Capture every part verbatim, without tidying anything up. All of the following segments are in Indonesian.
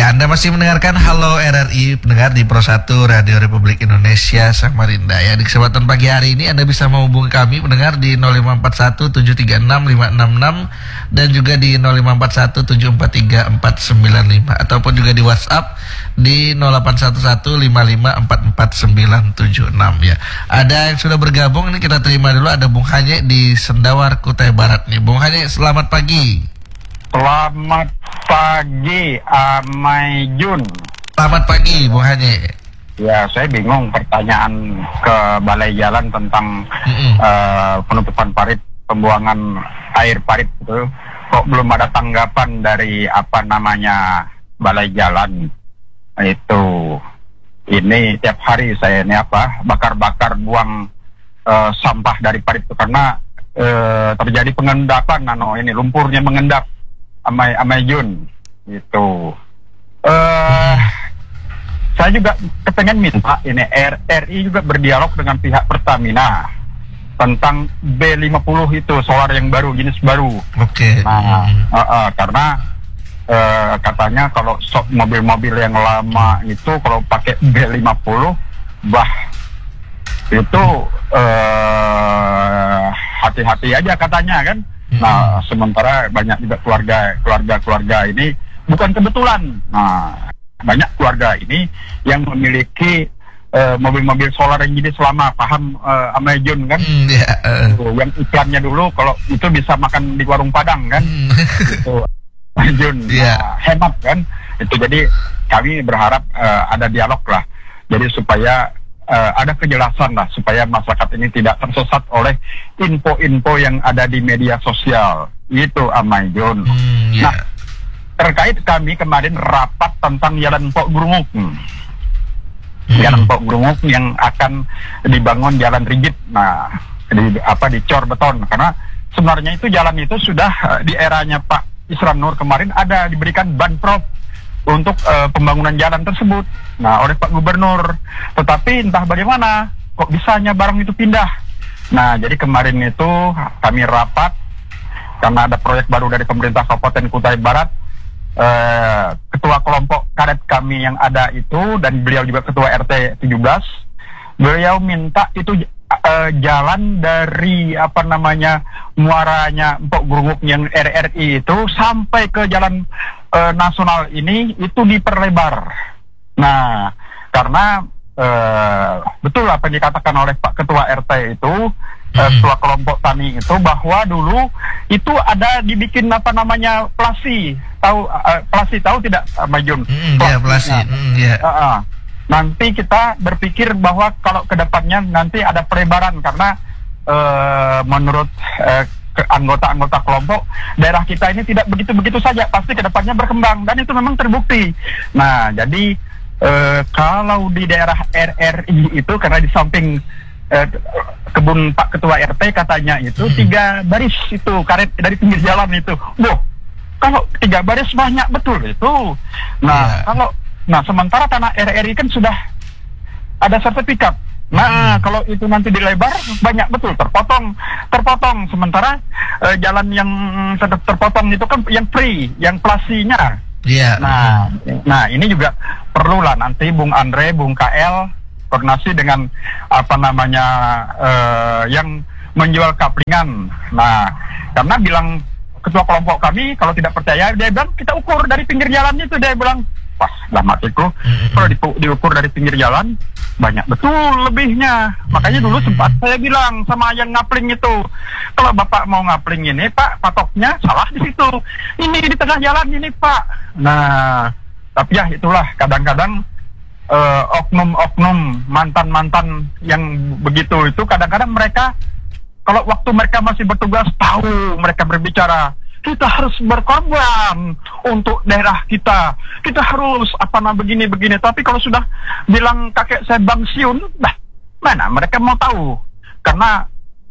Ya, Anda masih mendengarkan Halo R R I, pendengar di Pro satu Radio Republik Indonesia Samarinda. Ya, di kesempatan pagi hari ini Anda bisa menghubungi kami pendengar di nol lima empat satu tujuh tiga enam lima enam enam dan juga di nol lima empat satu tujuh empat tiga empat sembilan lima ataupun juga di WhatsApp di nol delapan satu satu lima lima empat empat sembilan tujuh enam ya. Ada yang sudah bergabung, ini kita terima dulu. Ada Bung Hanye di Sendawar, Kutai Barat nih. Bung Hanye, selamat pagi. Selamat pagi, Amai Jun. Selamat pagi, Bung Hanye. Ya, saya bingung pertanyaan ke Balai Jalan tentang uh, penutupan parit, pembuangan air parit itu. Kok belum ada tanggapan dari apa namanya Balai Jalan itu. Ini tiap hari saya ini apa bakar-bakar buang uh, sampah dari parit itu karena uh, terjadi pengendapan, nano ini lumpurnya mengendap. Amai Amai Jun itu. Uh, saya juga kepengen minta ini R R I juga berdialog dengan pihak Pertamina tentang B lima puluh itu solar yang baru, jenis baru. Oke. Okay. Nah, uh, uh, karena uh, katanya kalau sok mobil-mobil yang lama itu kalau pakai B lima puluh bah itu uh, hati-hati aja katanya kan. Nah, sementara banyak juga keluarga keluarga keluarga ini bukan kebetulan. Nah, banyak keluarga ini yang memiliki uh, mobil-mobil solar yang jenis lama, paham uh, Amazon kan? Mm, yeah, uh. Yang iklannya dulu kalau itu bisa makan di warung Padang kan? Mm. Itu Amazon yeah. Nah, hemat kan? Itu jadi kami berharap uh, ada dialog lah. Jadi supaya Uh, ada kejelasan lah supaya masyarakat ini tidak tersesat oleh info-info yang ada di media sosial. Itu Amai Jun. Mm, yeah. Nah, terkait kami kemarin rapat tentang Jalan Pok Grunguk. Hmm. Mm. Jalan Pok Grunguk yang akan dibangun jalan rigid. Nah, di apa dicor beton karena sebenarnya itu jalan itu sudah uh, di eranya Pak Isran Nur kemarin ada diberikan banprop untuk uh, pembangunan jalan tersebut. Nah, oleh Pak Gubernur. Tetapi entah bagaimana, kok bisanya barang itu pindah. Nah, jadi kemarin itu kami rapat, karena ada proyek baru dari pemerintah Kabupaten Kutai Barat, uh, ketua kelompok karet kami yang ada itu, dan beliau juga ketua R T tujuh belas, beliau minta itu uh, jalan dari, apa namanya, muaranya Mpok Grunguk yang R R I itu, sampai ke jalan Uh, nasional ini itu diperlebar. Nah, karena uh, betul apa yang dikatakan oleh Pak Ketua R T itu, uh, Ketua Kelompok Tani itu, bahwa dulu itu ada dibikin apa namanya plasi, tahu uh, plasi tahu tidak Majun? Mm, ya, plasi. Mm, yeah. uh, uh. Nanti kita berpikir bahwa kalau kedepannya nanti ada pelebaran karena uh, menurut uh, anggota-anggota kelompok, daerah kita ini tidak begitu-begitu saja, pasti kedepannya berkembang, dan itu memang terbukti. Nah, jadi e, kalau di daerah R R I itu, karena di samping e, kebun Pak Ketua R T katanya itu, hmm. tiga baris itu, karet dari pinggir jalan itu. Wah, kalau tiga baris banyak betul itu. Nah, yeah. kalau nah sementara tanah R R I kan sudah ada sertifikat. Nah, hmm. kalau itu nanti dilebar, banyak betul terpotong, terpotong. Sementara uh, jalan yang ter terpotong itu kan yang free, yang plasinya. Iya. Yeah. Nah, hmm. nah ini juga perlulah nanti Bung Andre, Bung K L koordinasi dengan apa namanya uh, yang menjual kaplingan. Nah, karena bilang ketua kelompok kami kalau tidak percaya, dia bilang kita ukur dari pinggir jalan itu, dia bilang pas lah matiku, mm-hmm. kalau di, diukur dari pinggir jalan banyak betul lebihnya. Makanya dulu sempat saya bilang sama yang ngapling itu, kalau bapak mau ngapling ini Pak, patoknya salah di situ, ini di tengah jalan ini Pak. Nah, tapi ya itulah kadang-kadang uh, oknum-oknum mantan-mantan yang begitu itu kadang-kadang mereka kalau waktu mereka masih bertugas tahu mereka berbicara, kita harus berkorban untuk daerah kita, kita harus apa namanya begini-begini. Tapi kalau sudah bilang kakek saya bangsiun, dah mana mereka mau tahu? Karena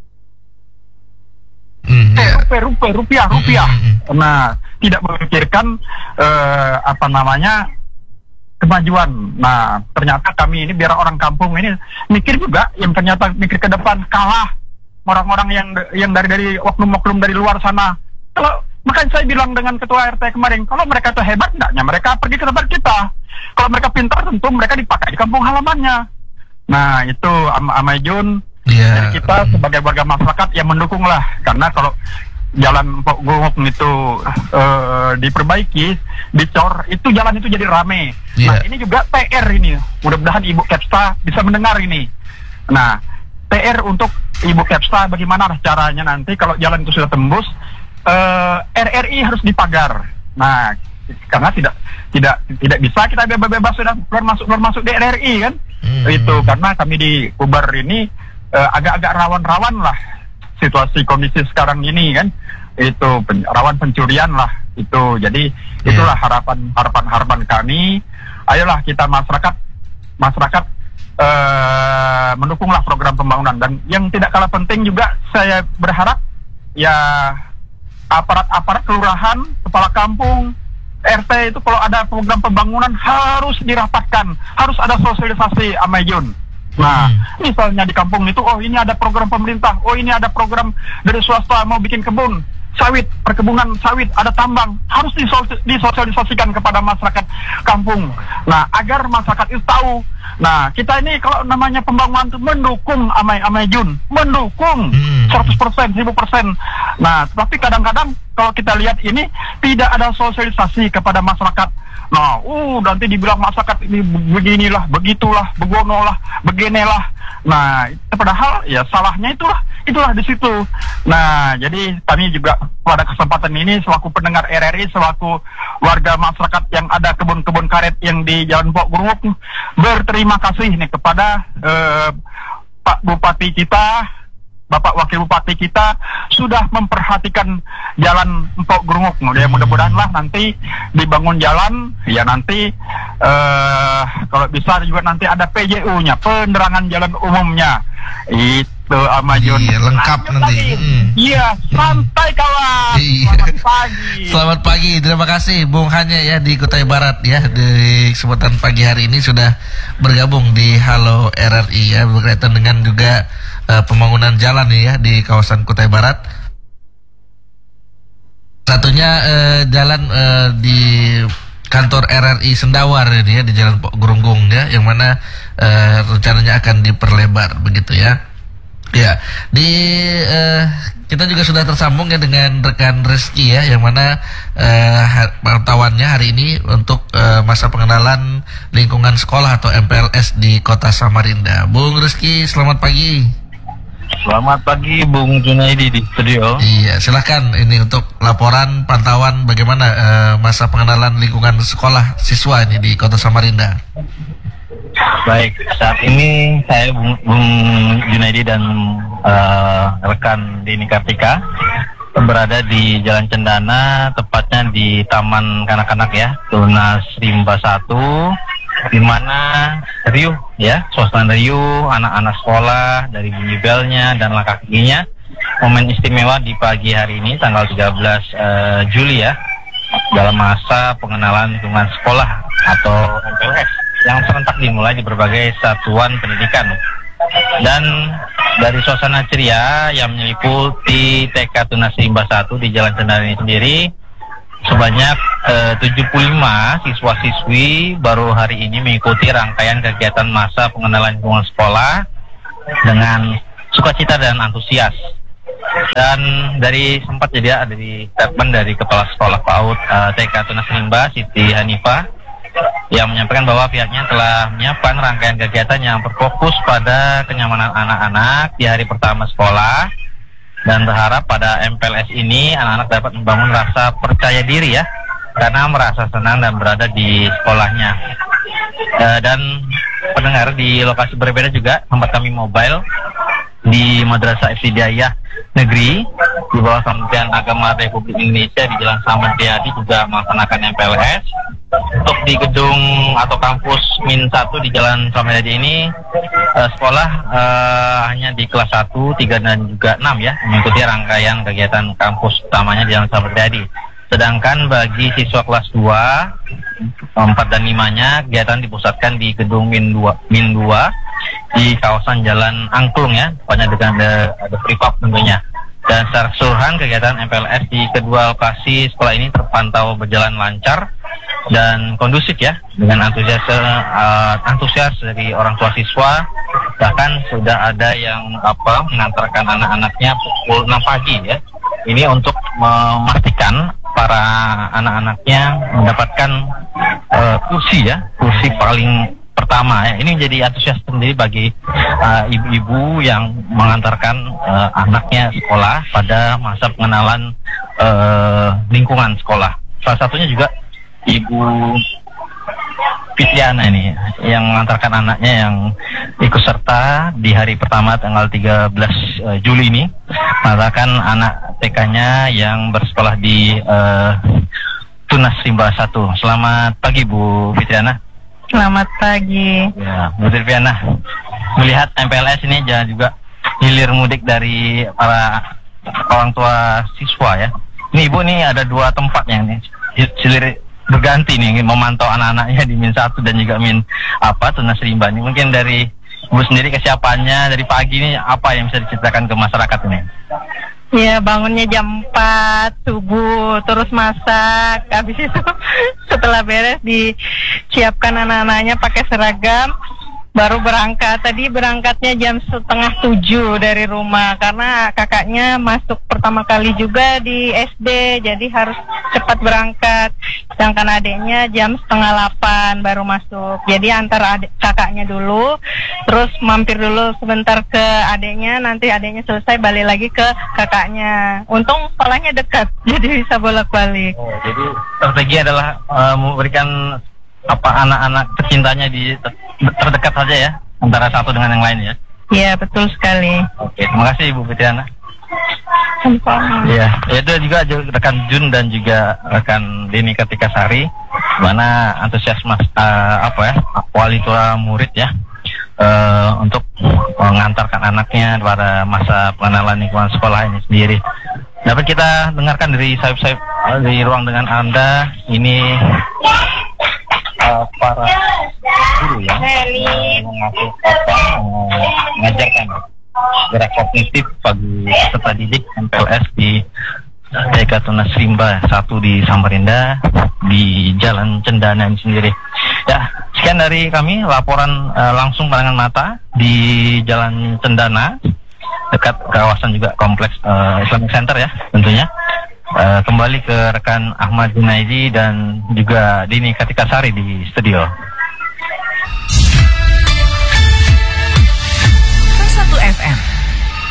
mm, yeah. rupiah, rupiah, rupiah, rupiah. Mm. Nah, tidak memikirkan uh, apa namanya kemajuan. Nah, ternyata kami ini biar orang kampung ini mikir juga, yang ternyata mikir ke depan kalah orang-orang yang yang dari dari oknum-oknum dari luar sana. Kalau Makanya saya bilang dengan ketua R T kemarin, kalau mereka itu hebat, enggaknya mereka pergi ke tempat kita. Kalau mereka pintar, tentu mereka dipakai di kampung halamannya. Nah, itu Am Amajun. Yeah. Jadi kita sebagai warga masyarakat yang mendukung lah. Karena kalau jalan Empok Gurunguk itu uh, diperbaiki, dicor, itu jalan itu jadi rame. Yeah. Nah, ini juga P R ini. Mudah-mudahan Ibu Kepsta bisa mendengar ini. Nah, P R untuk Ibu Kepsta bagaimana caranya nanti kalau jalan itu sudah tembus, uh, R R I harus dipagar. Nah, karena tidak tidak tidak bisa kita bebas-bebas sudah keluar masuk keluar masuk di R R I kan. Hmm. Itu karena kami di Ubar ini uh, agak-agak rawan-rawan lah situasi kondisi sekarang ini kan. Itu pen, rawan pencurian lah itu. Jadi yeah. itulah harapan harapan harapan kami. Ayolah kita masyarakat masyarakat uh, mendukunglah program pembangunan. Dan yang tidak kalah penting juga saya berharap ya aparat-aparat kelurahan, kepala kampung, R T itu kalau ada program pembangunan harus dirapatkan, harus ada sosialisasi, Amajun. Nah, hmm. misalnya di kampung itu, oh ini ada program pemerintah, oh ini ada program dari swasta mau bikin kebun, sawit, perkebunan sawit, ada tambang, harus disosialisasikan kepada masyarakat kampung. Nah, agar masyarakat itu tahu. Nah, kita ini kalau namanya pembangunan itu mendukung Amai Amajun, mendukung hmm. seratus persen, seribu persen. Nah, tapi kadang-kadang kalau kita lihat ini tidak ada sosialisasi kepada masyarakat. Nah, uh, nanti dibilang masyarakat ini beginilah, begitulah, begonolah, beginilah. Nah, padahal ya salahnya itulah, itulah di situ. Nah, jadi kami juga pada kesempatan ini selaku pendengar R R I, selaku warga masyarakat yang ada kebun-kebun karet yang di Jalan Empok Gurunguk, berterima kasih nih kepada eh, Pak Bupati kita, Bapak Wakil Bupati kita sudah memperhatikan jalan Empok Gurunguk. Ya, mudah-mudahan lah nanti dibangun jalan, ya nanti uh, kalau bisa juga nanti ada P J U-nya, penerangan jalan umumnya. Itu Amajun. Iya, lengkap Lanjut nanti. Iya, hmm. santai kawan. Iya. Selamat pagi. Selamat pagi, terima kasih Bung Hanya ya di Kutai Barat ya, di kesempatan pagi hari ini sudah bergabung di Halo R R I ya, berkaitan dengan juga Uh, pembangunan jalan nih ya di kawasan Kutai Barat. Satunya uh, jalan uh, di kantor R R I Sendawar ini ya, di Jalan Empok Gurunguk ya, yang mana uh, rencananya akan diperlebar begitu ya. Ya, di uh, kita juga sudah tersambung ya dengan rekan Rizky ya, yang mana uh, pantauannya hari ini untuk uh, masa pengenalan lingkungan sekolah atau M P L S di Kota Samarinda. Bung Rizky, selamat pagi. Selamat pagi Bung Junaidi di studio. Iya, silahkan ini untuk laporan pantauan bagaimana uh, masa pengenalan lingkungan sekolah siswa ini di Kota Samarinda. Baik, saat ini saya Bung, Bung Junaidi dan uh, rekan Dini Kartika berada di Jalan Cendana, tepatnya di Taman Kanak-Kanak ya, Tunas Rimba satu, di mana riuh ya, suasana riuh, anak-anak sekolah dari bunyi belnya dan langkah kakinya. Momen istimewa di pagi hari ini tanggal tiga belas uh, Juli ya, dalam masa pengenalan lingkungan sekolah atau M P L S yang serentak dimulai di berbagai satuan pendidikan. Dan dari suasana ceria yang meliputi T K Tunas Rimba satu di Jalan Cendana ini sendiri, sebanyak eh, tujuh puluh lima siswa-siswi baru hari ini mengikuti rangkaian kegiatan masa pengenalan lingkungan sekolah dengan sukacita dan antusias. Dan dari sempat jadi ada di statement dari Kepala Sekolah PAUD eh, T K Tunas Rimba, Siti Hanifah, yang menyampaikan bahwa pihaknya telah menyiapkan rangkaian kegiatan yang berfokus pada kenyamanan anak-anak di hari pertama sekolah, dan berharap pada M P L S ini anak-anak dapat membangun rasa percaya diri ya, karena merasa senang dan berada di sekolahnya. E, dan pendengar, di lokasi berbeda juga tempat kami mobile di Madrasah Ibtidaiyah Negeri di bawah Kementerian Agama Republik Indonesia di Jalan Slamet Riyadi juga melaksanakan M P L S. Untuk di gedung atau kampus Min satu di Jalan Slamet Riyadi ini uh, sekolah uh, hanya di kelas satu, tiga dan juga enam ya, mengikuti rangkaian kegiatan kampus utamanya di Jalan Slamet Riyadi. Sedangkan bagi siswa kelas dua, empat dan lima-nya kegiatan dipusatkan di gedung Min dua, Min dua di kawasan Jalan Angklung ya, tepatnya dengan ada, ada Free Pub tentunya. Dan secara keseluruhan kegiatan M P L S di kedua lokasi sekolah ini terpantau berjalan lancar dan kondusif ya, dengan antusias uh, antusias dari orang tua siswa. Bahkan sudah ada yang apa mengantarkan anak-anaknya pukul enam pagi ya. Ini untuk memastikan para anak-anaknya mendapatkan uh, kursi ya, kursi paling pertama ya. Ini menjadi antusias sendiri bagi uh, ibu-ibu yang mengantarkan uh, anaknya sekolah pada masa pengenalan uh, lingkungan sekolah. Salah satunya juga Ibu Fitriana ini yang mengantarkan anaknya yang ikut serta di hari pertama tanggal tiga belas uh, Juli ini, mengantarkan anak T K-nya yang bersekolah di uh, Tunas Rimba satu. Selamat pagi Bu Fitriana. Selamat pagi. Ya, Bu Fitriana, melihat M P L S ini jangan juga hilir mudik dari para orang tua siswa ya. Ini Ibu nih ada dua tempat yang nih hilir berganti nih memantau anak-anaknya di Min satu dan juga Min apa Tunas Rimba ini. Mungkin dari Bu sendiri kesiapannya dari pagi ini apa yang bisa diceritakan ke masyarakat ini? Ya, bangunnya jam empat subuh, terus masak. Habis itu setelah beres disiapkan anak-anaknya pakai seragam, baru berangkat. Tadi berangkatnya jam setengah tujuh dari rumah karena kakaknya masuk pertama kali juga di S D, jadi harus cepat berangkat. Sedangkan adiknya jam setengah delapan baru masuk. Jadi antara adik, kakaknya dulu, terus mampir dulu sebentar ke adiknya, nanti adiknya selesai balik lagi ke kakaknya. Untung sekolahnya dekat, jadi bisa bolak-balik. Oh, jadi strategi adalah uh, memberikan apa anak-anak tercintanya di terdekat saja ya, antara satu dengan yang lain ya. Iya, betul sekali. Oke, terima kasih Ibu Fitriana. Sama-sama. Iya, itu juga rekan Jun dan juga rekan Deni Kartika Sari, mana antusias mas uh, apa ya wali tua murid ya uh, untuk mengantarkan anaknya pada masa pengenalan lingkungan sekolah ini sendiri. Dapat kita dengarkan dari sayap-sayap uh, di ruang dengan Anda ini. Uh, para guru ya mengaku apa uh, mengajarkan gerak kognitif bagi peserta didik M P L S di T K Tunas Rimba satu di Samarinda di Jalan Cendana ini sendiri. Ya, sekian dari kami laporan uh, langsung pandangan mata di Jalan Cendana dekat kawasan juga kompleks uh, Islamic Center ya tentunya. Uh, kembali ke rekan Ahmad Junaidi dan juga Dini Kartika Sari di studio.